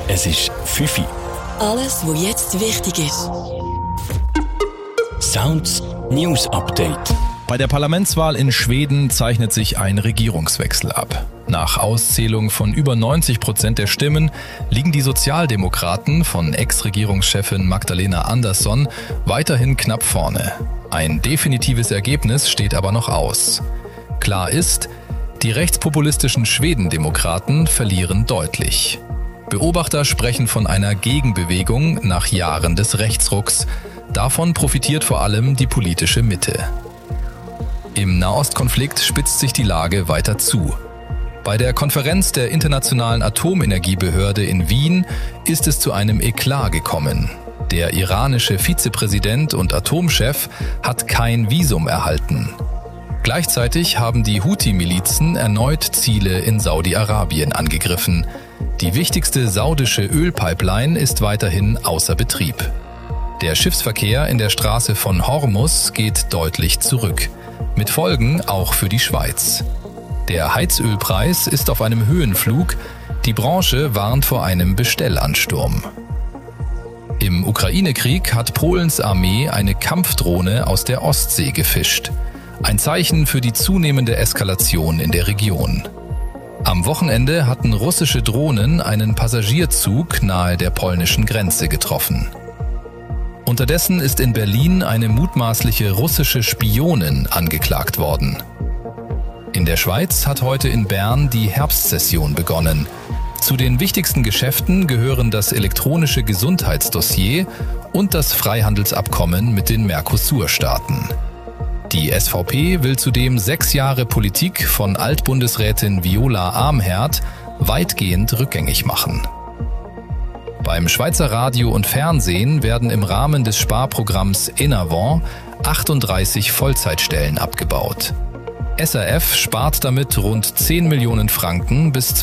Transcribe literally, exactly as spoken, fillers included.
Es ist fünf Uhr. Alles, was jetzt wichtig ist. Sounds News Update. Bei der Parlamentswahl in Schweden zeichnet sich ein Regierungswechsel ab. Nach Auszählung von über neunzig Prozent der Stimmen liegen die Sozialdemokraten von Ex-Regierungschefin Magdalena Andersson weiterhin knapp vorne. Ein definitives Ergebnis steht aber noch aus. Klar ist, die rechtspopulistischen Schwedendemokraten verlieren deutlich. Beobachter sprechen von einer Gegenbewegung nach Jahren des Rechtsrucks. Davon profitiert vor allem die politische Mitte. Im Nahostkonflikt spitzt sich die Lage weiter zu. Bei der Konferenz der Internationalen Atomenergiebehörde in Wien ist es zu einem Eklat gekommen. Der iranische Vizepräsident und Atomchef hat kein Visum erhalten. Gleichzeitig haben die Houthi-Milizen erneut Ziele in Saudi-Arabien angegriffen. Die wichtigste saudische Ölpipeline ist weiterhin außer Betrieb. Der Schiffsverkehr in der Straße von Hormuz geht deutlich zurück. Mit Folgen auch für die Schweiz. Der Heizölpreis ist auf einem Höhenflug. Die Branche warnt vor einem Bestellansturm. Im Ukraine-Krieg hat Polens Armee eine Kampfdrohne aus der Ostsee gefischt. Ein Zeichen für die zunehmende Eskalation in der Region. Am Wochenende hatten russische Drohnen einen Passagierzug nahe der polnischen Grenze getroffen. Unterdessen ist in Berlin eine mutmaßliche russische Spionin angeklagt worden. In der Schweiz hat heute in Bern die Herbstsession begonnen. Zu den wichtigsten Geschäften gehören das elektronische Gesundheitsdossier und das Freihandelsabkommen mit den Mercosur-Staaten. Die S V P will zudem sechs Jahre Politik von Altbundesrätin Viola Amherd weitgehend rückgängig machen. Beim Schweizer Radio und Fernsehen werden im Rahmen des Sparprogramms Enervon achtunddreißig Vollzeitstellen abgebaut. S R F spart damit rund zehn Millionen Franken bis